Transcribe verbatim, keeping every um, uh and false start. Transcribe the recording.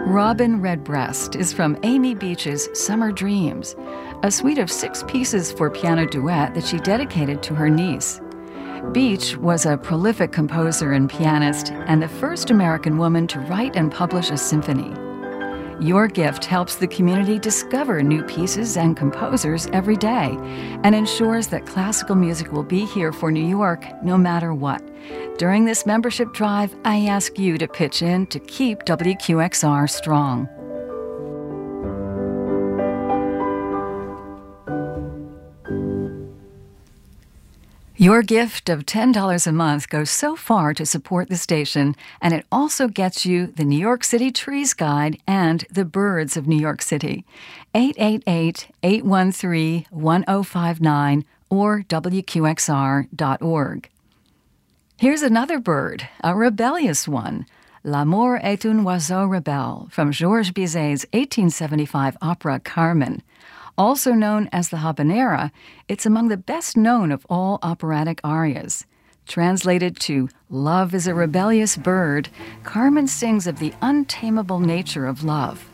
Robin Redbreast is from Amy Beach's Summer Dreams, a suite of six pieces for piano duet that she dedicated to her niece. Beach was a prolific composer and pianist and the first American woman to write and publish a symphony. Your gift helps the community discover new pieces and composers every day and ensures that classical music will be here for New York no matter what. During this membership drive, I ask you to pitch in to keep W Q X R strong. Your gift of ten dollars a month goes so far to support the station, and it also gets you the New York City Trees Guide and the Birds of New York City. eight eight eight, eight one three, one oh five nine or W Q X R dot org. Here's another bird, a rebellious one. L'amour est un oiseau rebelle from Georges Bizet's eighteen seventy-five opera Carmen. Also known as the habanera, it's among the best-known of all operatic arias. Translated to "Love is a rebellious bird," Carmen sings of the untamable nature of love.